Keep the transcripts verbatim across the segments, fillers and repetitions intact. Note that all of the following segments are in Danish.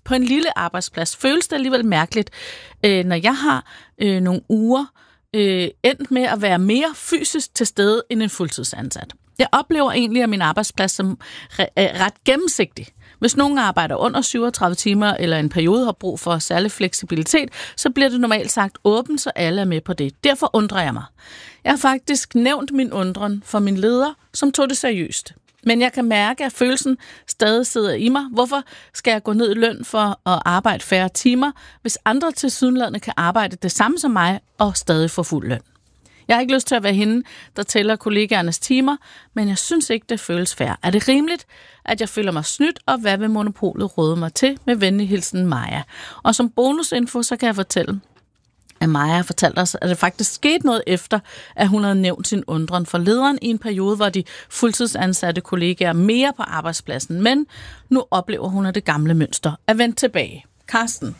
på en lille arbejdsplads føles det alligevel mærkeligt, øh, når jeg har øh, nogle uger øh, endt med at være mere fysisk til stede end en fuldtidsansat. Jeg oplever egentlig, at min arbejdsplads som re- er ret gennemsigtig. Hvis nogen arbejder under syvogtredive timer eller en periode har brug for særlig fleksibilitet, så bliver det normalt sagt åbent, så alle er med på det. Derfor undrer jeg mig. Jeg har faktisk nævnt min undren for min leder, som tog det seriøst. Men jeg kan mærke, at følelsen stadig sidder i mig. Hvorfor skal jeg gå ned i løn for at arbejde færre timer, hvis andre tilsyneladende kan arbejde det samme som mig og stadig få fuld løn? Jeg har ikke lyst til at være hende, der tæller kollegaernes timer, men jeg synes ikke, det føles fair. Er det rimeligt, at jeg føler mig snydt, og hvad vil monopolet råde mig til? Med venlig hilsen Maja. Og som bonusinfo, så kan jeg fortælle, at Maja har fortalt os, at det faktisk skete noget efter, at hun havde nævnt sin undren for lederen i en periode, hvor de fuldtidsansatte kollegaer mere på arbejdspladsen. Men nu oplever hun, at det gamle mønster er vendt tilbage. Karsten?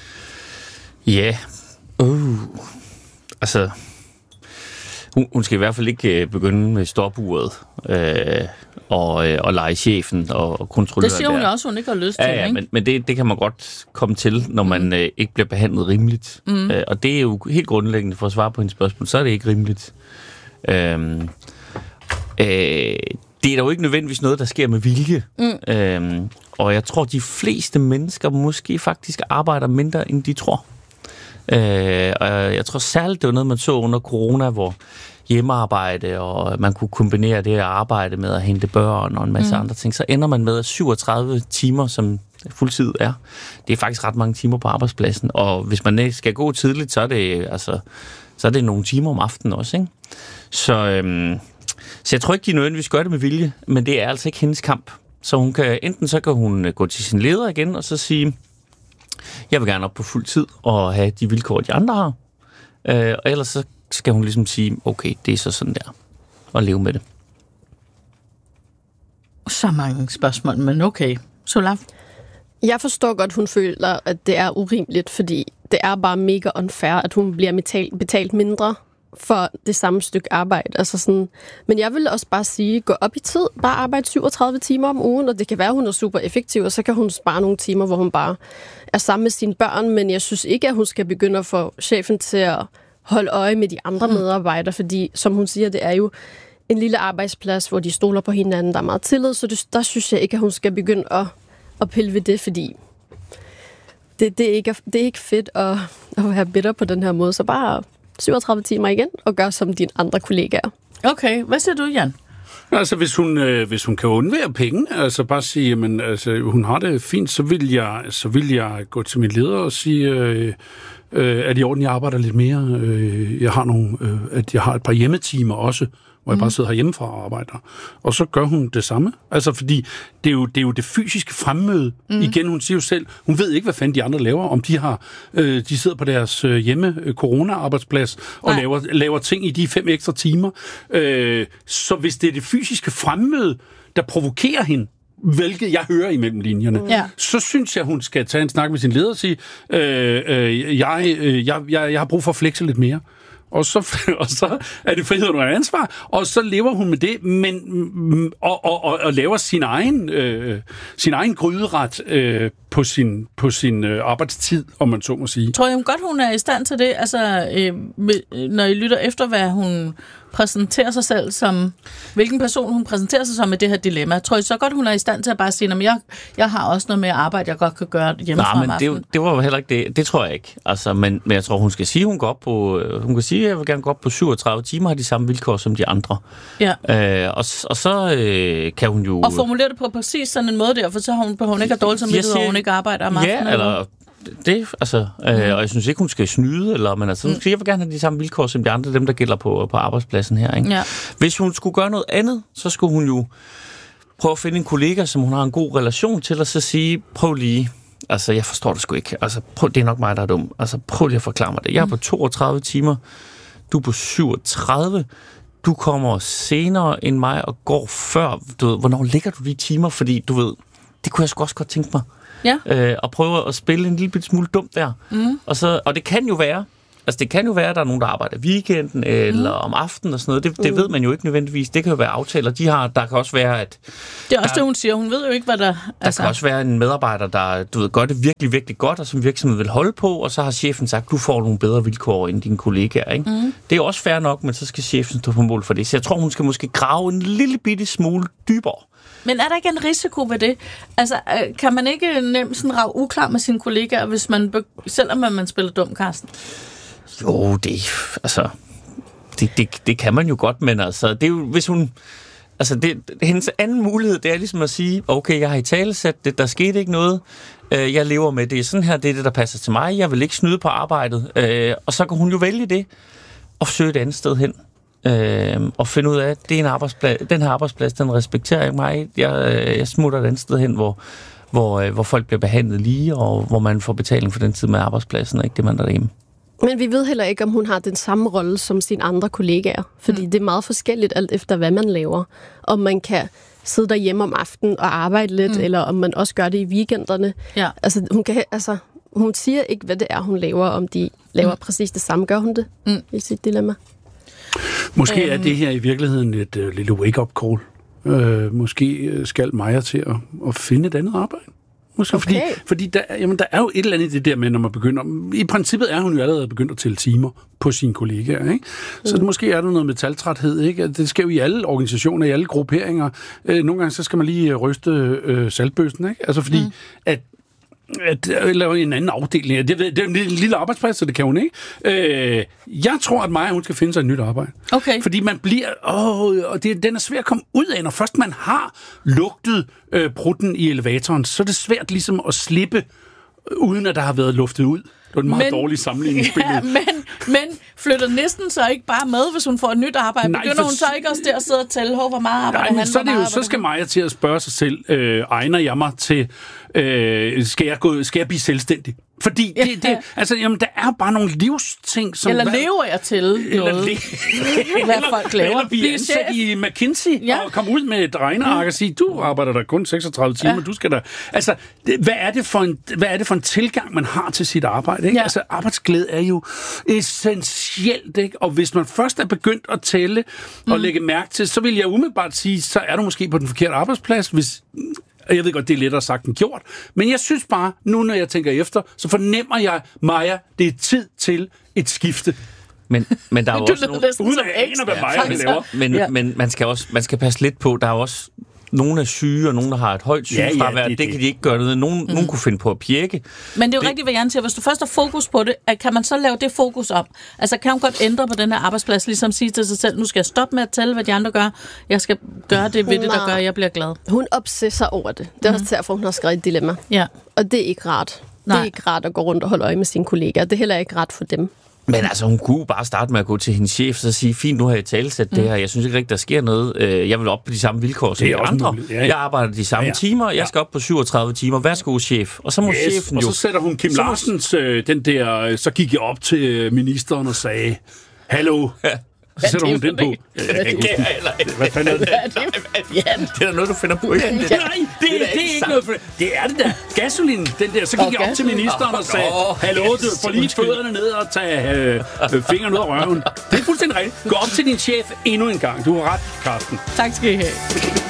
Ja. Yeah. Uh. Altså... Hun, hun skal i hvert fald ikke begynde med stopuret øh, og, øh, og lege chefen og, og kontrollere. Det siger hun der. også, hun ikke har lyst til. Ja, ja, men, men det, det kan man godt komme til, når man mm. øh, ikke bliver behandlet rimeligt. Mm. Øh, og det er jo helt grundlæggende for at svare på hendes spørgsmål, så er det ikke rimeligt. Øh, øh, det er da jo ikke nødvendigvis noget, der sker med vilje. Mm. Øh, og jeg tror, de fleste mennesker måske faktisk arbejder mindre, end de tror. Øh, og jeg tror særligt, det var noget, man så under corona, hvor hjemmearbejde, og man kunne kombinere det at arbejde med at hente børn og en masse mm. andre ting, så ender man med syvogtredive timer, som fuldtid er. Det er faktisk ret mange timer på arbejdspladsen, og hvis man skal gå tidligt, så er det, altså, så er det nogle timer om aftenen også, ikke? Så, øhm, så jeg tror ikke, de nødvendigvis gør det med vilje, men det er altså ikke hendes kamp. Så hun kan, enten så kan hun gå til sin leder igen, og så sige, jeg vil gerne op på fuld tid og have de vilkår, de andre har. Øh, og ellers så skal hun ligesom sige, okay, det er så sådan der, og leve med det. Så mange spørgsmål, men okay. Solaf? Jeg forstår godt, hun føler, at det er urimeligt, fordi det er bare mega unfair, at hun bliver betalt, betalt mindre for det samme stykke arbejde. Altså sådan, men jeg vil også bare sige, gå op i tid, bare arbejde syvogtredive timer om ugen, og det kan være, at hun er super effektiv, og så kan hun spare nogle timer, hvor hun bare er sammen med sine børn, men jeg synes ikke, at hun skal begynde at få chefen til at holde øje med de andre medarbejdere, fordi, som hun siger, det er jo en lille arbejdsplads, hvor de stoler på hinanden, der er meget tillid, så det, der synes jeg ikke, at hun skal begynde at, at pille ved det, fordi det, det, er ikke, det er ikke fedt at, at være bitter på den her måde, så bare syvogtredive timer igen, og gør som dine andre kollegaer. Okay, hvad siger du, Jan? Altså, hvis hun, øh, hvis hun kan undvære penge, altså bare sige, jamen, altså, hun har det fint, så vil jeg, så vil jeg gå til min leder og sige, øh, øh, at i orden, jeg arbejder lidt mere. Øh, jeg har nogle, øh, at jeg har et par hjemmetimer også, hvor jeg bare sidder herhjemmefra og arbejder. Og så gør hun det samme. Altså, fordi det er jo det, er jo det fysiske fremmøde. Mm. Igen, hun siger jo selv, hun ved ikke, hvad fanden de andre laver, om de har, øh, de sidder på deres øh, hjemme øh, corona-arbejdsplads og laver, laver ting i de fem ekstra timer. Øh, så hvis det er det fysiske fremmøde, der provokerer hende, hvilket jeg hører imellem linjerne, mm. så synes jeg, hun skal tage en snak med sin leder og sige, øh, øh, jeg, øh, jeg, jeg, jeg har brug for at flexe lidt mere. Og så, og så er det frihed under ansvar, og så lever hun med det, men og, og, og, og laver sin egen øh, sin egen gryderet øh, på sin på sin øh, arbejdstid, om man så må sige. Tror jeg godt, hun er i stand til det? Altså, øh, når I lytter efter, hvad hun præsenterer sig selv som, hvilken person hun præsenterer sig som med det her dilemma, tror I så godt, hun er i stand til at bare sige, at jeg, jeg har også noget med arbejde, jeg godt kan gøre hjemmefra om aftenen? Nej, men det, det var jo heller ikke det. Det tror jeg ikke. Altså, men, men jeg tror, hun skal sige, hun går op på, hun kan sige, at jeg vil gerne gå op på syvogtredive timer, har de samme vilkår som de andre. Ja. Øh, og, og så øh, kan hun jo... Og formulere det på præcis sådan en måde der, for så har hun, hun ikke have dårligt samvittighed, og hun ikke arbejder om aftenen. Ja, eller... Det, altså, øh, og jeg synes ikke, hun skal snyde, eller, men altså, hun skal, jeg vil gerne have de samme vilkår som de andre, dem der gælder på, på arbejdspladsen her. Ikke? Ja. Hvis hun skulle gøre noget andet, så skulle hun jo prøve at finde en kollega, som hun har en god relation til, og så sige, prøv lige, altså jeg forstår det sgu ikke, altså prøv, det er nok mig, der er dum, altså prøv lige at forklare mig det. Jeg er på toogtredive timer, du er på syvogtredive, du kommer senere end mig og går før, du ved, hvornår ligger du de timer, fordi du ved, det kunne jeg sgu også godt tænke mig. Ja. Øh, og prøve at spille en lille smule dumt der. Mm. Og, så, og det kan jo være, Altså, det kan jo være, at der er nogen, der arbejder weekenden eller mm. om aftenen og sådan noget. Det, det mm. ved man jo ikke nødvendigvis. Det kan jo være aftaler, de har. Der kan også være, at... Det er også der, det, hun siger. Hun ved jo ikke, hvad der... Der altså. kan også være en medarbejder, der du ved, gør det virkelig, virkelig godt, og som virksomheden vil holde på, og så har chefen sagt, du får nogle bedre vilkår end dine kollegaer. Ikke? Mm. Det er også fair nok, men så skal chefen stå på mål for det. Så jeg tror, hun skal måske grave en lille bitte smule dybere. Men er der ikke en risiko ved det? Altså, kan man ikke nemt sådan rage uklar med sine kollegaer, hvis man, selvom man spiller dum, Carsten? Jo, det, altså, det, det, det kan man jo godt, men altså, det er jo, hvis hun, altså, det, hendes anden mulighed, det er ligesom at sige, okay, jeg har i talesat det, der skete ikke noget, øh, jeg lever med det, sådan her, det er det, der passer til mig, jeg vil ikke snyde på arbejdet, øh, og så kan hun jo vælge det, og søge et andet sted hen, øh, og finde ud af, at det er en arbejdsplads, den her arbejdsplads, den respekterer jeg mig, jeg, jeg smutter et andet sted hen, hvor, hvor, hvor folk bliver behandlet lige, og hvor man får betaling for den tid med arbejdspladsen, og ikke det, man der er derhjemme. Men vi ved heller ikke, om hun har den samme rolle som sine andre kollegaer. Fordi mm. det er meget forskelligt alt efter, hvad man laver. Om man kan sidde derhjemme om aftenen og arbejde lidt, mm. eller om man også gør det i weekenderne. Ja. Altså, hun kan, altså, hun siger ikke, hvad det er, hun laver, om de laver mm. præcis det samme. Gør hun det mm. i sit dilemma? Måske øhm. er det her i virkeligheden et uh, lille wake-up call. Uh, måske skal Maja til at, at finde et andet arbejde. Måske, okay. Fordi, fordi der, jamen, der er jo et eller andet i det der med, når man begynder... I princippet er hun jo allerede begyndt at tælle timer på sine kollegaer, ikke? Mm. Så det, måske er der noget metaltræthed, ikke? Det sker jo i alle organisationer, i alle grupperinger. Øh, nogle gange så skal man lige ryste øh, saltbøssen, ikke? Altså fordi, mm. at at lave en anden afdeling. Det, det er en lille arbejdsplads, så det kan hun ikke. Øh, jeg tror, at Maja, hun skal finde sig et nyt arbejde. Okay. Fordi man bliver... Åh, og det, den er svært at komme ud af, når først man har lugtet øh, prutten i elevatoren, så er det svært ligesom at slippe, uden at der har været luftet ud. Det var en meget men, dårlig sammenligningsbillede. Ja, men, men flytter næsten så ikke bare med, hvis hun får et nyt arbejde? Nej, Begynder for, hun så ikke også der at sidde og tælle, hvor meget arbejde nej, han så, det jo, så skal Maja til at spørge sig selv, øh, egner jeg mig til, øh, skal, jeg gå, skal jeg blive selvstændig? Fordi det, ja. det, altså, jamen, der er bare nogle livsting, som... Eller hvad, lever jeg til eller noget? Le- hvad folk laver? Eller blive ansat i McKinsey ja. og komme ud med et regneark og sige, du arbejder der kun seksogtredive timer, ja. du skal der... Altså, det, hvad, er det for en, hvad er det for en tilgang, man har til sit arbejde? Ikke? Ja. Altså, arbejdsglæde er jo essentielt, ikke? Og hvis man først er begyndt at tælle og mm. lægge mærke til, så vil jeg umiddelbart sige, så er du måske på den forkerte arbejdsplads, hvis... Jeg ved godt, det er lettere sagt end gjort, men jeg synes bare, nu når jeg tænker efter, så fornemmer jeg, Maja, det er tid til et skifte. Men, men der er jo også nogle... Uden at aner, hvad Maja vil lave. Men, ja. men man skal også man skal passe lidt på, der er også... Nogle er syge, og nogle, der har et højt sygefravær. Ja, ja, det, det kan de ikke gøre noget. Nogle, mm. nogle kunne finde på at pjekke. Men det er jo det... rigtigt, hvad Jan siger. Hvis du først har fokus på det, kan man så lave det fokus om? Altså, kan man godt ændre på den her arbejdsplads, ligesom sige til sig selv, nu skal jeg stoppe med at tælle, hvad de andre gør. Jeg skal gøre det ved det, der gør, at jeg bliver glad. Hun obsesser over det. Det er mm. også derfor, hun har skrevet et dilemma. Ja. Og det er ikke rart. Nej. Det er ikke rart at gå rundt og holde øje med sine kollegaer. Det er heller ikke rart for dem. Men altså, hun kunne bare starte med at gå til hendes chef og sige, fint, nu har jeg talesat mm. det her. Jeg synes ikke rigtig, der sker noget. Jeg vil op på de samme vilkår som de andre. Ja, ja. Jeg arbejder de samme ja, ja. timer. Jeg skal op på syvogtredive timer. Værsgo, chef. Og så må yes. chefen jo... Og så sætter hun Kim Larsens, øh, den der... Så gik jeg op til ministeren og sagde, hallo... Så sætter hun den på. Hvad fanden er det? Det er da noget, du finder på. Nej, det, det, det er ikke noget for det. Det er det der. Gasolin, den der. Så gik jeg op til ministeren og sagde, hallo, du får lige fødderne ned og tage øh, fingeren ud af røven. Det er fuldstændig rigtigt. Gå op til din chef endnu en gang. Du har ret, Carsten. Tak skal I have.